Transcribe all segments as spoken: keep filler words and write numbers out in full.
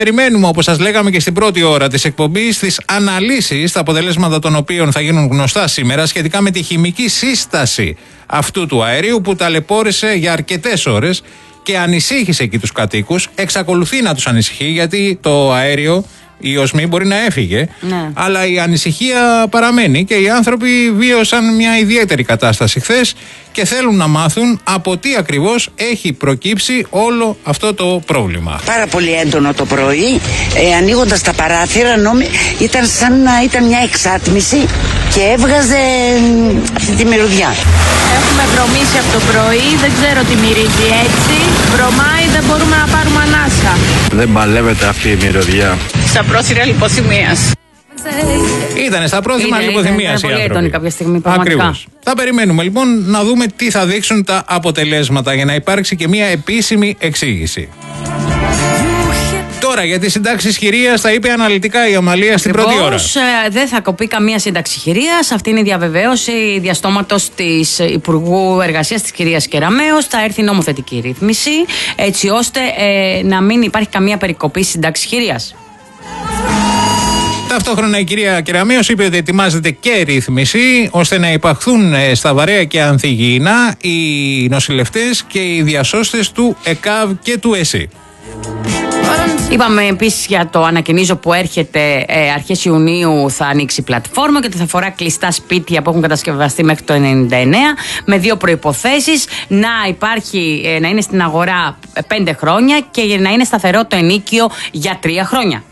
Περιμένουμε, όπως σας λέγαμε και στην πρώτη ώρα της εκπομπής, τις αναλύσεις, τα αποτελέσματα των οποίων θα γίνουν γνωστά σήμερα σχετικά με τη χημική σύσταση αυτού του αερίου που ταλαιπώρησε για αρκετές ώρες και ανησύχησε εκεί τους κατοίκους. Εξακολουθεί να τους ανησυχεί, γιατί το αέριο, η οσμή μπορεί να έφυγε, ναι. αλλά η ανησυχία παραμένει και οι άνθρωποι βίωσαν μια ιδιαίτερη κατάσταση χθες και θέλουν να μάθουν από τι ακριβώς έχει προκύψει όλο αυτό το πρόβλημα. Πάρα πολύ έντονο το πρωί, ε, ανοίγοντας τα παράθυρα, νόμι, ήταν σαν να ήταν μια εξάτμιση και έβγαζε ε, αυτή τη μυρωδιά. Έχουμε βρωμίσει από το πρωί, δεν ξέρω τι μυρίζει έτσι. Βρωμάει, δεν μπορούμε να πάρουμε ανάσα. Δεν παλεύεται αυτή η μυρωδιά. Στα πρόθυρα λιποθυμίας. Ήτανε στα πρόθυμα λιποθυμίας οι άνθρωποι. Πολύ έντονη κάποια στιγμή, πραγματικά. Ακριβώς. Θα περιμένουμε λοιπόν να δούμε τι θα δείξουν τα αποτελέσματα για να υπάρξει και μια επίσημη εξήγηση. Τώρα για τις συντάξεις χειρίας τα είπε αναλυτικά η Αμαλία στην πρώτη ώρα. Ε, δεν θα κοπεί καμία σύνταξη χειρίας. Αυτή είναι η διαβεβαίωση διαστόματος της Υπουργού Εργασίας της κυρίας Κεραμέως. Θα έρθει νομοθετική ρύθμιση έτσι ώστε ε, να μην υπάρχει καμία περικοπή συντάξης χειρίας. Ταυτόχρονα η κυρία Κεραμέως είπε ότι ετοιμάζεται και ρύθμιση ώστε να υπαχθούν στα βαρέα και ανθυγιεινά οι νοσηλευτές και οι διασώστες του ΕΚΑΒ και του ΕΣΥ. Είπαμε επίσης για το ανακοινίζω που έρχεται ε, αρχές Ιουνίου θα ανοίξει πλατφόρμα και ότι θα αφορά κλειστά σπίτια που έχουν κατασκευαστεί μέχρι το ενενήντα εννέα με δύο προϋποθέσεις: να υπάρχει, ε, να είναι στην αγορά πέντε χρόνια και να είναι σταθερό το ενίκιο για τρία χρόνια.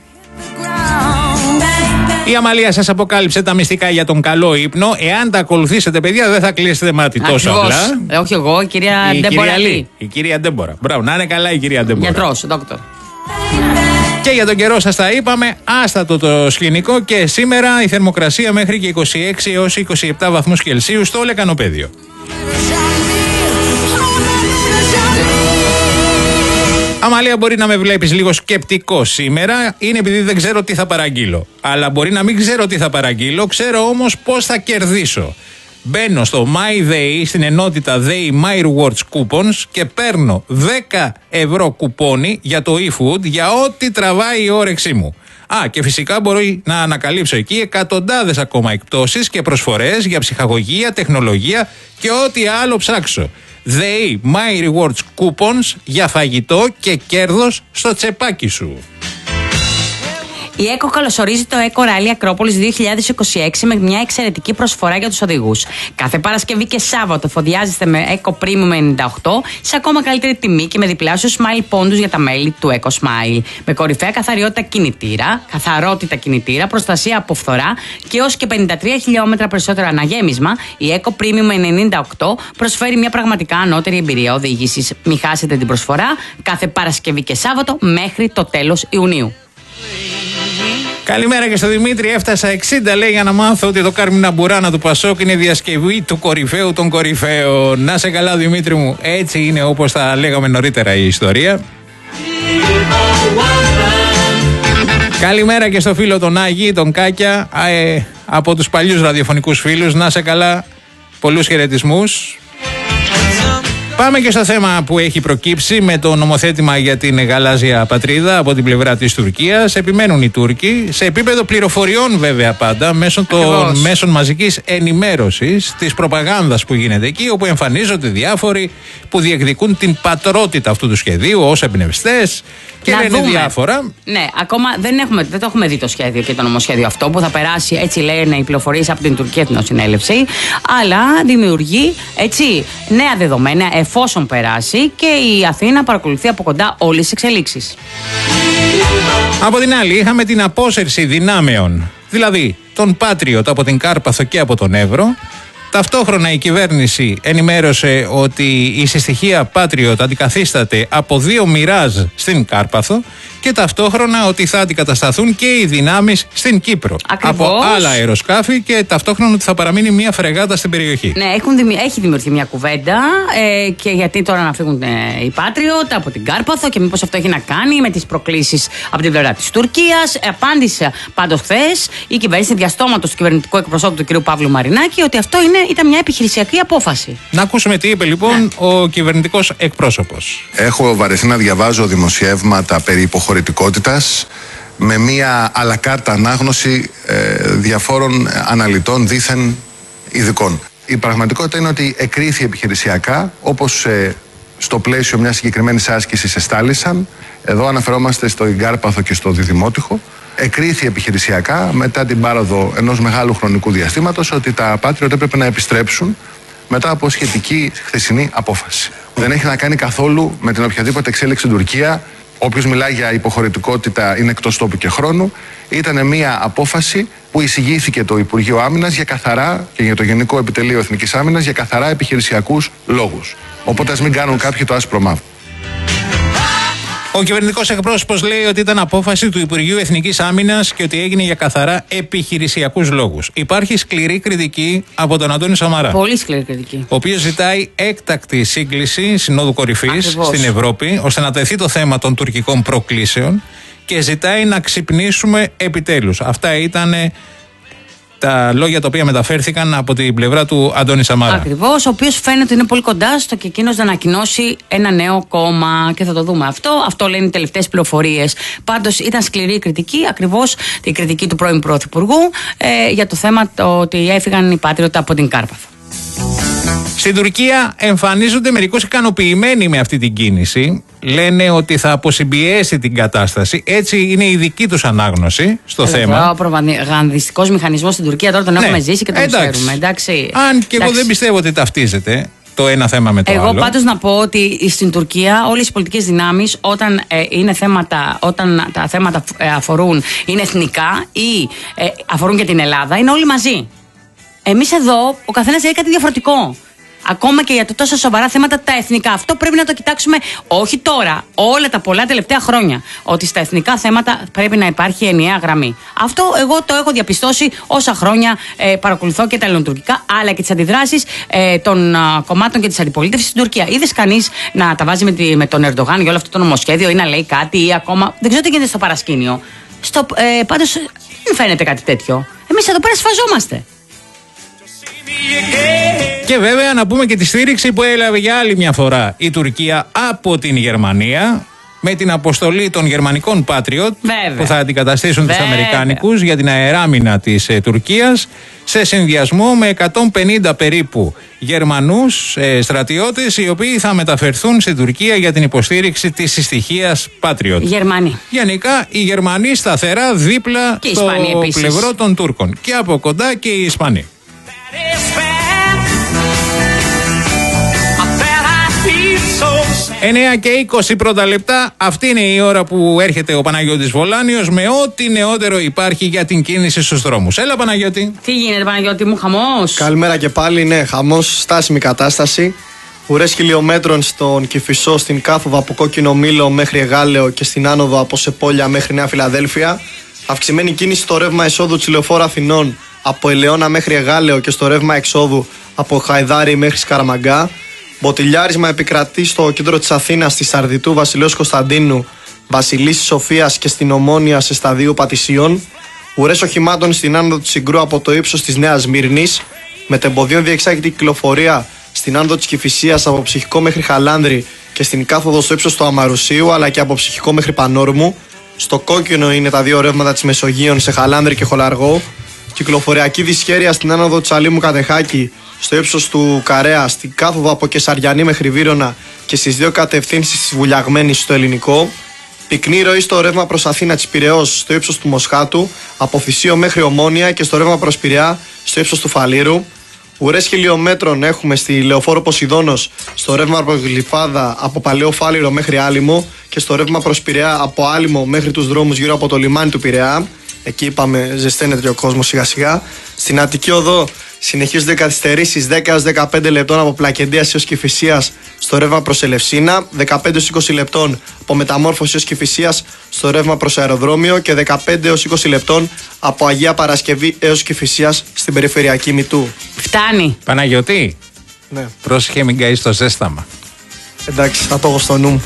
Η Αμαλία σας αποκάλυψε τα μυστικά για τον καλό ύπνο. Εάν τα ακολουθήσετε, παιδιά, δεν θα κλείσετε μάτι τόσο απλά. Ε, όχι εγώ, η κυρία η Ντέμπορα. Κυρία η κυρία Ντέμπορα. Μπράβο, να είναι καλά η κυρία Ντέμπορα. Γιατρός, δόκτωρ. Και για τον καιρό σας τα είπαμε, άστατο το σκηνικό και σήμερα η θερμοκρασία μέχρι και είκοσι έξι έως είκοσι επτά βαθμούς Κελσίου στο Λεκανοπέδιο. Αμαλία, μπορεί να με βλέπεις λίγο σκεπτικό σήμερα, είναι επειδή δεν ξέρω τι θα παραγγείλω. Αλλά μπορεί να μην ξέρω τι θα παραγγείλω, ξέρω όμως πώς θα κερδίσω. Μπαίνω στο MyDay, στην ενότητα Day My Rewards Coupons και παίρνω δέκα ευρώ κουπόνι για το eFood για ό,τι τραβάει η όρεξή μου. Α, και φυσικά μπορεί να ανακαλύψω εκεί εκατοντάδες ακόμα εκπτώσεις και προσφορές για ψυχαγωγία, τεχνολογία και ό,τι άλλο ψάξω. Day My Rewards Coupons για φαγητό και κέρδος στο τσεπάκι σου. Η ΕΚΟ καλωσορίζει το ΕΚΟ Rally Ακρόπολης δύο χιλιάδες είκοσι έξι με μια εξαιρετική προσφορά για τους οδηγούς. Κάθε Παρασκευή και Σάββατο φοδιάζεστε με ΕΚΟ Premium ενενήντα οκτώ σε ακόμα καλύτερη τιμή και με διπλάσιο Smile πόντους για τα μέλη του ΕΚΟ Smile. Με κορυφαία καθαριότητα κινητήρα, καθαρότητα κινητήρα, προστασία από φθορά και έως και πενήντα τρία χιλιόμετρα περισσότερο αναγέμισμα, η ΕΚΟ Premium ενενήντα οκτώ προσφέρει μια πραγματικά ανώτερη εμπειρία οδήγησης. Μην χάσετε την προσφορά κάθε Παρασκευή και Σάββατο μέχρι το τέλος Ιουνίου. Καλημέρα και στο Δημήτρη. Έφτασα εξήντα, λέει, για να μάθω ότι το Κάρμινα Μπουράνα του Πασόκ είναι διασκευή του κορυφαίου των κορυφαίων. Να σε καλά, Δημήτρη μου. Έτσι είναι, όπως τα λέγαμε νωρίτερα, η ιστορία. Καλημέρα και στο φίλο τον Άγη, τον Κάκια, ε, από τους παλιούς ραδιοφωνικούς φίλους. Να σε καλά, πολλούς χαιρετισμούς. Πάμε και στο θέμα που έχει προκύψει με το νομοθέτημα για την γαλάζια πατρίδα από την πλευρά της Τουρκίας. Επιμένουν οι Τούρκοι, σε επίπεδο πληροφοριών βέβαια πάντα, μέσω των μέσων μαζικής ενημέρωσης, της προπαγάνδας που γίνεται εκεί, όπου εμφανίζονται διάφοροι που διεκδικούν την πατρότητα αυτού του σχεδίου ως εμπνευστές και να λένε δούμε. διάφορα. Ναι, ακόμα δεν, έχουμε, δεν το έχουμε δει το σχέδιο και το νομοσχέδιο αυτό που θα περάσει, έτσι λένε οι πληροφορίες από την Τουρκική Εθνοσυνέλευση, αλλά δημιουργεί έτσι νέα δεδομένα εφόσον περάσει και η Αθήνα παρακολουθεί από κοντά όλες τις εξελίξεις. Από την άλλη, είχαμε την απόσυρση δυνάμεων, δηλαδή τον Patriot από την Κάρπαθο και από τον Εύρο. Ταυτόχρονα η κυβέρνηση ενημέρωσε ότι η συστοιχεία Patriot αντικαθίσταται από δύο Μιράζ στην Κάρπαθο και ταυτόχρονα ότι θα αντικατασταθούν και οι δυνάμεις στην Κύπρο. Ακριβώς. Από άλλα αεροσκάφη και ταυτόχρονα ότι θα παραμείνει μια φρεγάτα στην περιοχή. Ναι, έχουν δημι... έχει δημιουργηθεί μια κουβέντα ε, και γιατί τώρα να φύγουν ε, οι Patriot από την Κάρπαθο και μήπως αυτό έχει να κάνει με τις προκλήσεις από την πλευρά της Τουρκίας. Απάντησε πάντως χθες η κυβέρνηση διαστόματος του κυβερνητικού εκπροσώπου του κ. Παύλου Μαρινάκη ότι αυτό είναι, ήταν μια επιχειρησιακή απόφαση. Να ακούσουμε τι είπε λοιπόν ναι. ο κυβερνητικός εκπρόσωπος. Έχω βαρεθεί να διαβάζω δημοσιεύματα περί υποχωρήσεων υποχωρητικότητας, με μία αλακάρτα ανάγνωση ε, διαφόρων αναλυτών δήθεν ειδικών. Η πραγματικότητα είναι ότι εκρίθη επιχειρησιακά, όπως ε, στο πλαίσιο μιας συγκεκριμένης άσκησης εστάλησαν. Εδώ αναφερόμαστε στο Κάρπαθο και στο Διδημότυχο. Εκρίθη επιχειρησιακά μετά την πάροδο ενός μεγάλου χρονικού διαστήματος ότι τα Patriot έπρεπε να επιστρέψουν μετά από σχετική χθεσινή απόφαση. Δεν έχει να κάνει καθόλου με την οποιαδήποτε εξέλιξη στην Τουρκία. Όποιος μιλάει για υποχωρητικότητα είναι εκτός τόπου και χρόνου. Ήταν μια απόφαση που εισηγήθηκε το Υπουργείο Άμυνας για καθαρά και για το Γενικό Επιτελείο Εθνικής Άμυνας για καθαρά επιχειρησιακούς λόγους. Οπότε ας μην κάνουν κάποιοι το άσπρο μαύρο. Ο κυβερνητικός εκπρόσωπος λέει ότι ήταν απόφαση του Υπουργείου Εθνικής Άμυνας και ότι έγινε για καθαρά επιχειρησιακούς λόγους. Υπάρχει σκληρή κριτική από τον Αντώνη Σαμαρά. Πολύ σκληρή κριτική. Ο οποίος ζητάει έκτακτη σύγκληση Συνόδου Κορυφής στην Ευρώπη, ώστε να τεθεί το θέμα των τουρκικών προκλήσεων και ζητάει να ξυπνήσουμε επιτέλους. Αυτά ήταν τα λόγια τα οποία μεταφέρθηκαν από την πλευρά του Αντώνη Σαμαρά. Ακριβώς, ο οποίος φαίνεται ότι είναι πολύ κοντά στο και εκείνος να ανακοινώσει ένα νέο κόμμα και θα το δούμε αυτό. Αυτό λένε οι τελευταίες πληροφορίες. Πάντως ήταν σκληρή η κριτική, ακριβώς η κριτική του πρώην Πρωθυπουργού ε, για το θέμα το ότι έφυγαν οι Patriot από την Κάρπαθο. Στην Τουρκία εμφανίζονται μερικώς ικανοποιημένοι με αυτή την κίνηση. Λένε ότι θα αποσυμπιέσει την κατάσταση. Έτσι είναι η δική τους ανάγνωση στο Έλα, θέμα. Ο προπαγανδιστικός μηχανισμός στην Τουρκία τώρα τον ναι. έχουμε ζήσει και τον εντάξει. ξέρουμε. Εντάξει. Αν και εγώ δεν πιστεύω ότι ταυτίζεται το ένα θέμα με το εγώ άλλο. Εγώ πάντως να πω ότι στην Τουρκία όλες οι πολιτικές δυνάμεις όταν, ε, είναι θέματα, όταν τα θέματα ε, αφορούν, είναι εθνικά ή ε, αφορούν και την Ελλάδα, είναι όλοι μαζί. Εμείς εδώ ο καθένας λέει κάτι διαφορετικό. Ακόμα και για το τόσο σοβαρά θέματα τα εθνικά. Αυτό πρέπει να το κοιτάξουμε όχι τώρα, όλα τα πολλά τελευταία χρόνια. Ότι στα εθνικά θέματα πρέπει να υπάρχει ενιαία γραμμή. Αυτό εγώ το έχω διαπιστώσει όσα χρόνια ε, παρακολουθώ και τα ελληνοτουρκικά, αλλά και τις αντιδράσεις ε, των α, κομμάτων και της αντιπολίτευσης στην Τουρκία. Είδες κανείς να τα βάζει με, τη, με τον Ερντογάν για όλο αυτό το νομοσχέδιο ή να λέει κάτι ή ακόμα. Δεν ξέρω τι γίνεται στο παρασκήνιο. Στο, ε, πάντως δεν φαίνεται κάτι τέτοιο. Εμείς εδώ πέρα σφαζόμαστε. Και βέβαια να πούμε και τη στήριξη που έλαβε για άλλη μια φορά η Τουρκία από την Γερμανία με την αποστολή των γερμανικών Patriot που θα αντικαταστήσουν βέβαια. τους Αμερικάνικους για την αεράμινα της ε, Τουρκίας σε συνδυασμό με εκατόν πενήντα περίπου Γερμανούς ε, στρατιώτες οι οποίοι θα μεταφερθούν στην Τουρκία για την υποστήριξη της συστοιχίας Patriot. Γερμανοί. Γενικά οι Γερμανοί σταθερά δίπλα και στο πλευρό των Τούρκων και από κοντά και οι Ισπανοί. εννέα και είκοσι πρώτα λεπτά. Αυτή είναι η ώρα που έρχεται ο Παναγιώτης Βολάνιος με ό,τι νεότερο υπάρχει για την κίνηση στους δρόμους. Έλα Παναγιώτη. Τι γίνεται Παναγιώτη μου, χαμός? Καλημέρα και πάλι, ναι, χαμός, στάσιμη κατάσταση. Ουρές χιλιόμετρων στον Κηφισό, στην κάθοδο από Κόκκινο Μήλο μέχρι Εγάλεο και στην άνοδο από Σεπόλια μέχρι Νέα Φιλαδέλφια. Αυξημένη κίνηση στο ρεύμα εσόδου της Λεωφόρου Αθηνών από Ελαιώνα μέχρι Εγάλεο και στο ρεύμα εξόδου από Χαϊδάρι μέχρι Σκαραμαγκά. Μποτιλιάρισμα επικρατεί στο κέντρο της Αθήνας, στη Σαρδιτού, Βασιλέως Κωνσταντίνου, Βασιλίσσης Σοφίας και στην Ομόνια σε σταδίου Πατησίων. Ουρές οχημάτων στην άνοδο της Συγκρού από το ύψος της Νέας Μύρνης. Μετεμποδίων διεξάγεται κυκλοφορία στην άνοδο της Κηφισίας από Ψυχικό μέχρι Χαλάνδρη και στην κάθοδο στο ύψος του Αμαρουσίου, αλλά και από Ψυχικό μέχρι Πανόρμου. Στο κόκκινο είναι τα δύο ρεύματα της Μεσογείων σε Χαλάνδρη και Χολαργό. Κυκλοφοριακή δυσχέρεια στην άνοδο της Αλήμου Κατεχάκη, στο ύψος του Καρέα, στην κάθοδο από Κεσαριανή μέχρι Βύρωνα και στις δύο κατευθύνσεις της Βουλιαγμένης στο Ελληνικό. Πυκνή ροή στο ρεύμα προς Αθήνα της Πειραιώς, στο ύψος του Μοσχάτου, από Φυσίο μέχρι Ομόνια και στο ρεύμα προς Πειραιά, στο ύψος του Φαλήρου. Ουρές χιλιόμετρων έχουμε στη Λεωφόρο Ποσειδώνος, στο ρεύμα προς Γλυφάδα από Παλαιό Φάληρο μέχρι Άλυμο και στο ρεύμα προς Πειραιά από Άλυμο μέχρι τους δρόμους γύρω από το λιμάνι του Πειραιά. Εκεί είπαμε ζεσταίνεται ο κόσμος σιγά σιγά. Στην Αττική Οδό συνεχίζονται καθυστερήσεις δέκα έως δεκαπέντε λεπτών από Πλακεντίας έως Κηφισίας στο ρεύμα προς Ελευσίνα, δεκαπέντε έως είκοσι λεπτών από Μεταμόρφωση έως Κηφισίας στο ρεύμα προς Αεροδρόμιο και δεκαπέντε έως είκοσι λεπτών από Αγία Παρασκευή έως Κηφισίας στην περιφερειακή Μητού. Φτάνει. Παναγιώτη, ναι. Πρόσεχε μην καείς το ζέσταμα. Εντάξει, θα το έχω στο νου μου.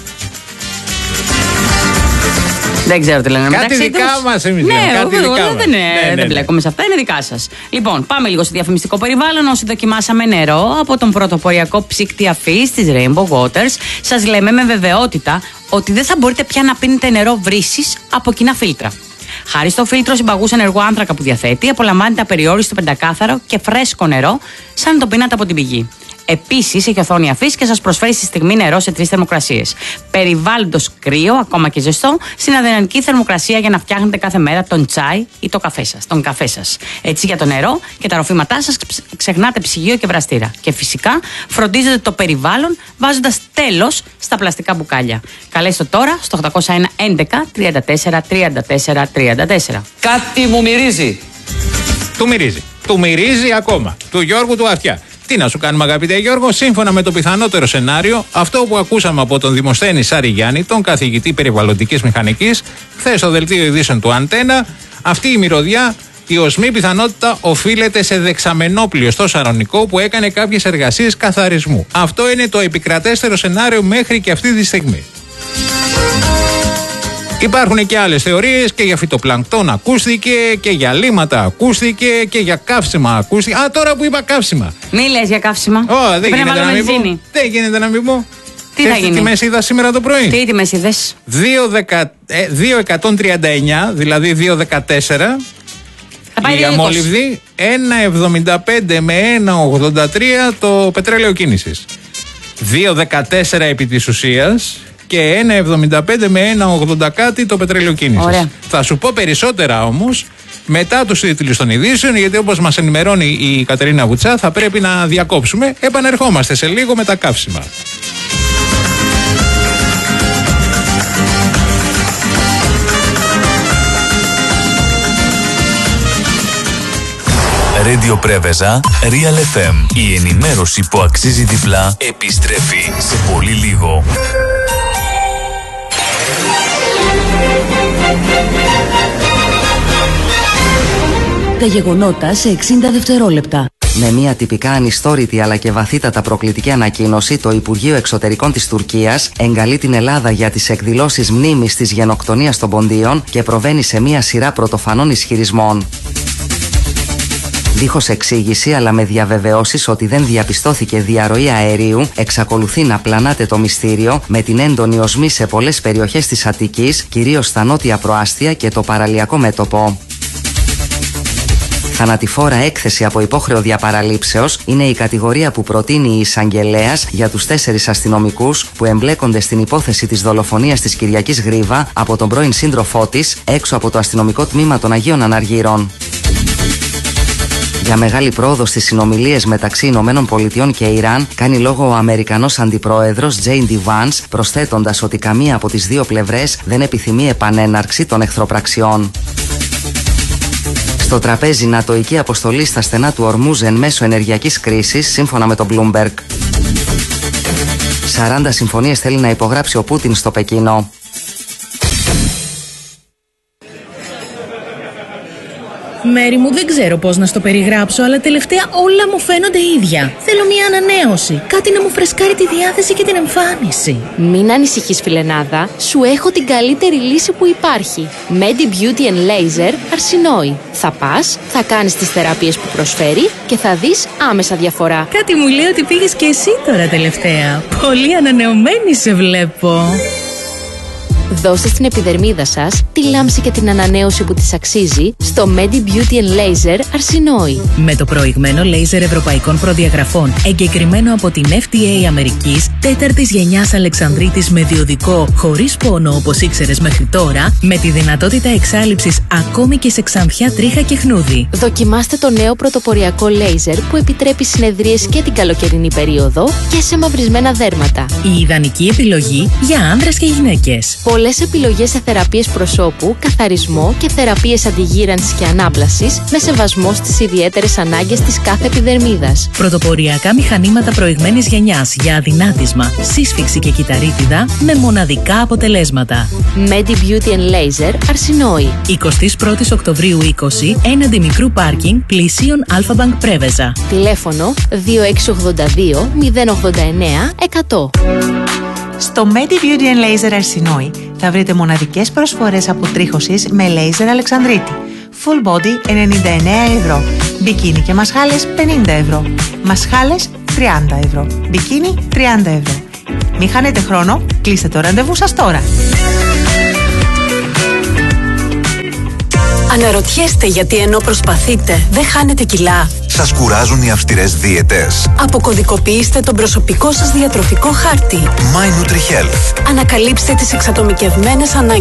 Δεν ξέρω τι λένε. Κάτι δικά μας εμείς. Ναι, κάτι εγώ, δικά εγώ δεν, ναι, ναι, δεν ναι. μπλέκομαι σε αυτά, είναι δικά σας. Λοιπόν, πάμε λίγο στο διαφημιστικό περιβάλλον. Όσοι δοκιμάσαμε νερό από τον πρωτοποριακό ψύκτη αφής της Rainbow Waters, σας λέμε με βεβαιότητα ότι δεν θα μπορείτε πια να πίνετε νερό βρύσης από κοινά φίλτρα. Χάρη στο φίλτρο συμπαγούς ενεργού άνθρακα που διαθέτει, απολαμβάνετε απεριόριστο πεντακάθαρο και φρέσκο νερό, σαν να το πίνατε από την πηγή. Επίσης, έχει οθόνη αφής και σας προσφέρει στη στιγμή νερό σε τρεις θερμοκρασίες. Περιβάλλοντος κρύο, ακόμα και ζεστό, στην αδυναμική θερμοκρασία για να φτιάχνετε κάθε μέρα τον τσάι ή το καφέ σας, τον καφέ σας. Έτσι, για το νερό και τα ροφήματά σας ξεχνάτε ψυγείο και βραστήρα. Και φυσικά φροντίζετε το περιβάλλον βάζοντας τέλος στα πλαστικά μπουκάλια. Καλέστε τώρα στο οκτώ ένα ένα ένα τριάντα τέσσερα τριάντα τέσσερα τριάντα τέσσερα. Κάτι μου μυρίζει. Του μυρίζει. Του μυρίζει ακόμα. Του Γιώργου του Αυτιά. Τι να σου κάνουμε, αγαπητέ Γιώργο, σύμφωνα με το πιθανότερο σενάριο, αυτό που ακούσαμε από τον Δημοσθένη Σαριγιάννη, τον καθηγητή περιβαλλοντικής μηχανικής, χθες στο δελτίο ειδήσεων του Αντένα, αυτή η μυρωδιά, η οσμή πιθανότητα οφείλεται σε δεξαμενόπλιο στο Σαρονικό που έκανε κάποιες εργασίες καθαρισμού. Αυτό είναι το επικρατέστερο σενάριο μέχρι και αυτή τη στιγμή. Υπάρχουν και άλλες θεωρίες, και για φυτοπλανκτόν ακούστηκε και για λίματα ακούστηκε και για καύσιμα ακούστηκε. Α, τώρα που είπα καύσιμα. Μη λες για καύσιμα. Ω, δεν γίνεται να μην πω. Δεν γίνεται να μην πω. Τι θα γίνει. Τι τιμές είδα σήμερα το πρωί. Τι τιμές είδες. δύο εκατόν τριάντα εννιά, δηλαδή δύο δεκατέσσερα. Η αμόλυβδη, ένα εβδομήντα πέντε με ένα ογδόντα τρία το πετρέλαιο κίνησης. δύο δεκατέσσερα επί της ουσίας. Και ένα εβδομήντα πέντε με ένα ογδόντα κάτι το πετρέλαιο κίνησης. Ωραία. Θα σου πω περισσότερα όμως μετά τους τίτλους των ειδήσεων, γιατί όπως μας ενημερώνει η Κατερίνα Βουτσά θα πρέπει να διακόψουμε. Επανερχόμαστε σε λίγο με τα καύσιμα. Radio Πρέβεζα, Real εφ εμ. Η ενημέρωση που αξίζει διπλά επιστρέφει σε πολύ λίγο. Τα γεγονότα σε εξήντα δευτερόλεπτα. Με μια τυπικά ανιστόρητη αλλά και βαθύτατα προκλητική ανακοίνωση, το Υπουργείο Εξωτερικών της Τουρκίας εγκαλεί την Ελλάδα για τις εκδηλώσεις μνήμης της γενοκτονίας των Ποντίων και προβαίνει σε μια σειρά πρωτοφανών ισχυρισμών. Δίχως εξήγηση αλλά με διαβεβαιώσεις ότι δεν διαπιστώθηκε διαρροή αερίου, εξακολουθεί να πλανάται το μυστήριο με την έντονη οσμή σε πολλές περιοχές της Αττικής, κυρίως στα νότια προάστια και το παραλιακό μέτωπο. Θανατηφόρα έκθεση από υπόχρεο διαπαραλήψεως είναι η κατηγορία που προτείνει η εισαγγελέας για τους τέσσερις αστυνομικούς που εμπλέκονται στην υπόθεση της δολοφονίας της Κυριακής Γρίβα από τον πρώην σύντροφό της έξω από το αστυνομικό τμήμα των Αγίων Αναργύρων. Για μεγάλη πρόοδο στις συνομιλίες μεταξύ Ηνωμένων Πολιτειών και Ιράν κάνει λόγο ο Αμερικανός Αντιπρόεδρος Τζέι ντι Βάνς, προσθέτοντας ότι καμία από τις δύο πλευρές δεν επιθυμεί επανέναρξη των εχθροπραξιών. Στο τραπέζι νατοϊκή αποστολή στα στενά του Ορμούζ εν μέσω ενεργειακής κρίσης, σύμφωνα με τον Bloomberg. σαράντα συμφωνίες θέλει να υπογράψει ο Πούτιν στο Πεκίνο. Μέρη μου, δεν ξέρω πώς να στο περιγράψω, αλλά τελευταία όλα μου φαίνονται ίδια. Θέλω μια ανανέωση. Κάτι να μου φρεσκάρει τη διάθεση και την εμφάνιση. Μην ανησυχείς, φιλενάδα. Σου έχω την καλύτερη λύση που υπάρχει. Medi Beauty and Laser Αρσινόη. Θα πας, θα κάνεις τις θεραπείες που προσφέρει και θα δεις άμεσα διαφορά. Κάτι μου λέει ότι πήγες και εσύ τώρα τελευταία. Πολύ ανανεωμένη σε βλέπω. Δώστε στην επιδερμίδα σας τη λάμψη και την ανανέωση που της αξίζει στο Medi Beauty and Laser Αρσινόη. Με το προηγμένο λέιζερ ευρωπαϊκών προδιαγραφών, εγκεκριμένο από την εφ ντι έι Αμερικής, τέταρτης γενιάς Αλεξανδρίτης με διοδικό, χωρίς πόνο όπως ήξερες μέχρι τώρα, με τη δυνατότητα εξάλειψης ακόμη και σε ξανθιά τρίχα και χνούδι. Δοκιμάστε το νέο πρωτοποριακό λέιζερ που επιτρέπει συνεδρίες και την καλοκαιρινή περίοδο και σε μαυρισμένα δέρματα. Η ιδανική επιλογή για άνδρες και γυναίκες. Πολλές επιλογές σε θεραπείες προσώπου, καθαρισμό και θεραπείες αντιγύρανσης και ανάπλασης με σεβασμό στις ιδιαίτερες ανάγκες της κάθε επιδερμίδας. Πρωτοποριακά μηχανήματα προηγμένης γενιάς για αδυνάτισμα, σύσφυξη και κυταρίτιδα με μοναδικά αποτελέσματα. Medi Beauty and Laser Αρσινόη. εικοστή πρώτη Οκτωβρίου είκοσι, έναντι μικρού πάρκινγκ, πλησίον Alpha Bank Πρέβεζα. Τηλέφωνο δύο έξι ογδόντα δύο μηδέν ογδόντα εννέα εκατό. Στο Medi Beauty and Laser Αρσινόη θα βρείτε μοναδικές προσφορές αποτρίχωσης με λέιζερ Αλεξανδρίτη. Full body ενενήντα εννέα ευρώ. Μπικίνι και μασχάλες πενήντα ευρώ. Μασχάλες τριάντα ευρώ. Μπικίνι τριάντα ευρώ. Μην χάνετε χρόνο, κλείστε το ραντεβού σας τώρα. Αναρωτιέστε γιατί ενώ προσπαθείτε δεν χάνετε κιλά. Σας κουράζουν οι αυστηρές δίαιτες. Αποκωδικοποιήστε τον προσωπικό σας διατροφικό χάρτη. My Nutri Health. Ανακαλύψτε τις εξατομικευμένες ανάγκες